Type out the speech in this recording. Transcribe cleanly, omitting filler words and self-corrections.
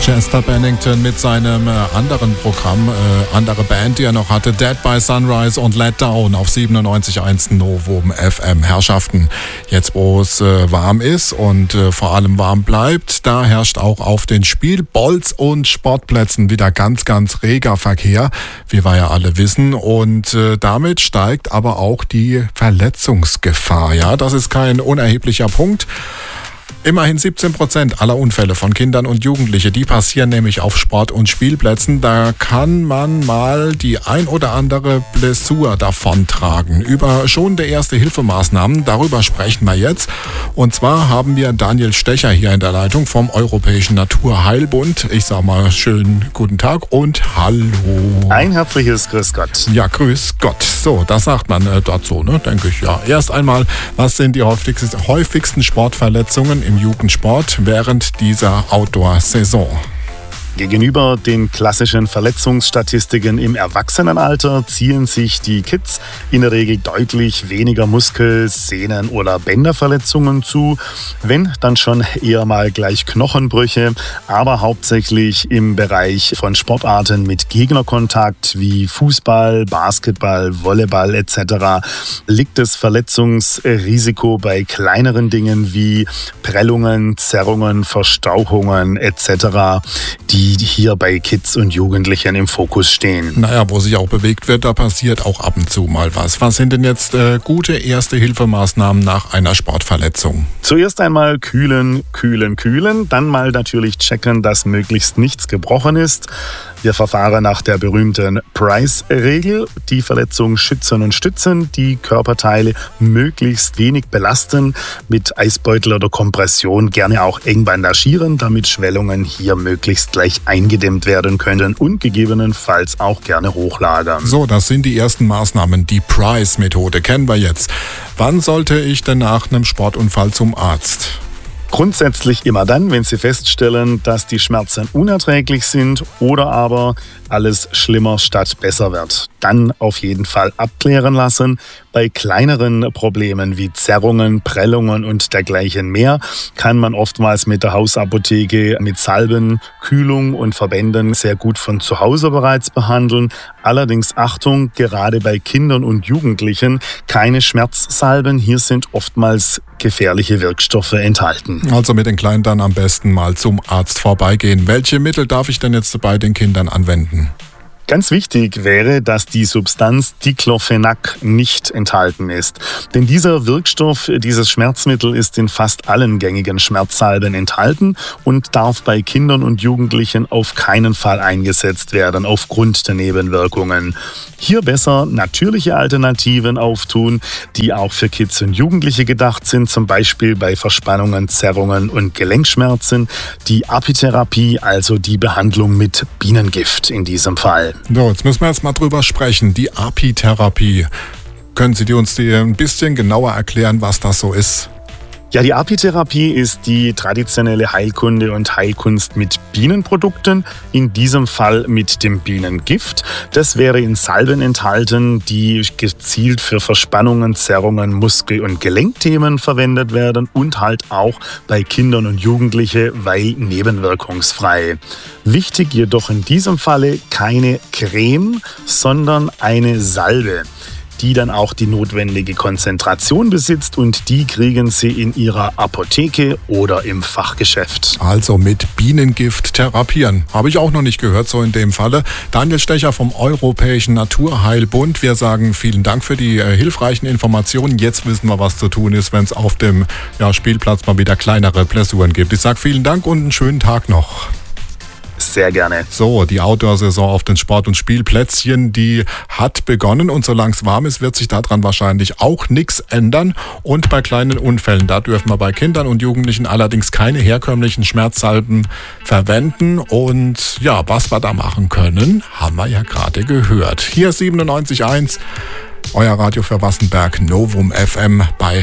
Chester Bennington mit seinem anderen Programm, andere Band, die er noch hatte, Dead by Sunrise und Let Down auf 97.1 Novum FM. Herrschaften, jetzt wo es warm ist und vor allem warm bleibt, da herrscht auch auf den Spielbolz- und Sportplätzen wieder ganz, ganz reger Verkehr, wie wir ja alle wissen. Und damit steigt aber auch die Verletzungsgefahr. Ja, das ist kein unerheblicher Punkt. Immerhin 17% aller Unfälle von Kindern und Jugendlichen, die passieren nämlich auf Sport- und Spielplätzen. Da kann man mal die ein oder andere Blessur davontragen. Über schonende Erste-Hilfemaßnahmen, darüber sprechen wir jetzt. Und zwar haben wir Daniel Stecher hier in der Leitung vom Europäischen Naturheilbund. Ich sage mal schönen guten Tag und hallo. Ein herzliches Grüß Gott. Ja, grüß Gott. So, das sagt man dazu, ne? Denke ich, ja. Erst einmal, was sind die häufigsten Sportverletzungen im Jugendsport während dieser Outdoor-Saison? Gegenüber den klassischen Verletzungsstatistiken im Erwachsenenalter ziehen sich die Kids in der Regel deutlich weniger Muskel-, Sehnen- oder Bänderverletzungen zu. Wenn, dann schon eher mal gleich Knochenbrüche, aber hauptsächlich im Bereich von Sportarten mit Gegnerkontakt wie Fußball, Basketball, Volleyball etc. liegt das Verletzungsrisiko bei kleineren Dingen wie Prellungen, Zerrungen, Verstauchungen etc., die hier bei Kids und Jugendlichen im Fokus stehen. Naja, wo sich auch bewegt wird, da passiert auch ab und zu mal was. Was sind denn jetzt gute Erste-Hilfemaßnahmen nach einer Sportverletzung? Zuerst einmal kühlen, dann mal natürlich checken, dass möglichst nichts gebrochen ist. Wir verfahren nach der berühmten Price-Regel. Die Verletzung schützen und stützen, die Körperteile möglichst wenig belasten, mit Eisbeutel oder Kompression gerne auch eng bandagieren, damit Schwellungen hier möglichst gleich eingedämmt werden können und gegebenenfalls auch gerne hochlagern. So, das sind die ersten Maßnahmen. Die Price-Methode kennen wir jetzt. Wann sollte ich denn nach einem Sportunfall zum Arzt? Grundsätzlich immer dann, wenn Sie feststellen, dass die Schmerzen unerträglich sind oder aber alles schlimmer statt besser wird. Dann auf jeden Fall abklären lassen. Bei kleineren Problemen wie Zerrungen, Prellungen und dergleichen mehr kann man oftmals mit der Hausapotheke mit Salben, Kühlung und Verbänden sehr gut von zu Hause bereits behandeln. Allerdings Achtung, gerade bei Kindern und Jugendlichen keine Schmerzsalben. Hier sind oftmals gefährliche Wirkstoffe enthalten. Also mit den Kleinen dann am besten mal zum Arzt vorbeigehen. Welche Mittel darf ich denn jetzt bei den Kindern anwenden? Ganz wichtig wäre, dass die Substanz Diclofenac nicht enthalten ist. Denn dieser Wirkstoff, dieses Schmerzmittel ist in fast allen gängigen Schmerzsalben enthalten und darf bei Kindern und Jugendlichen auf keinen Fall eingesetzt werden aufgrund der Nebenwirkungen. Hier besser natürliche Alternativen auftun, die auch für Kids und Jugendliche gedacht sind, zum Beispiel bei Verspannungen, Zerrungen und Gelenkschmerzen. Die Apitherapie, also die Behandlung mit Bienengift in diesem Fall. So, jetzt müssen wir jetzt mal drüber sprechen. Die Apitherapie. Können Sie uns ein bisschen genauer erklären, was das so ist? Ja, die Apitherapie ist die traditionelle Heilkunde und Heilkunst mit Bienenprodukten, in diesem Fall mit dem Bienengift. Das wäre in Salben enthalten, die gezielt für Verspannungen, Zerrungen, Muskel- und Gelenkthemen verwendet werden und halt auch bei Kindern und Jugendlichen, weil nebenwirkungsfrei. Wichtig jedoch in diesem Falle keine Creme, sondern eine Salbe, die dann auch die notwendige Konzentration besitzt und die kriegen Sie in Ihrer Apotheke oder im Fachgeschäft. Also mit Bienengift therapieren. Habe ich auch noch nicht gehört, so in dem Falle. Daniel Stecher vom Europäischen Naturheilbund. Wir sagen vielen Dank für die hilfreichen Informationen. Jetzt wissen wir, was zu tun ist, wenn es auf dem Spielplatz mal wieder kleinere Blessuren gibt. Ich sage vielen Dank und einen schönen Tag noch. Sehr gerne. So, die Outdoor-Saison auf den Sport- und Spielplätzchen, die hat begonnen und solange es warm ist, wird sich daran wahrscheinlich auch nichts ändern. Und bei kleinen Unfällen, da dürfen wir bei Kindern und Jugendlichen allerdings keine herkömmlichen Schmerzsalben verwenden. Und ja, was wir da machen können, haben wir ja gerade gehört. Hier 97.1, euer Radio für Wassenberg, Novum FM bei